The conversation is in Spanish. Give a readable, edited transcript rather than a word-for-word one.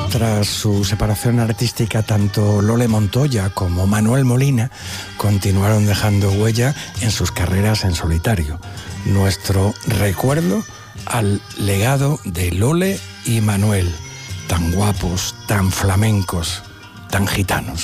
Tras su separación artística, tanto Lole Montoya como Manuel Molina continuaron dejando huella en sus carreras en solitario. Nuestro recuerdo al legado de Lole y Manuel, tan guapos, tan flamencos, tan gitanos.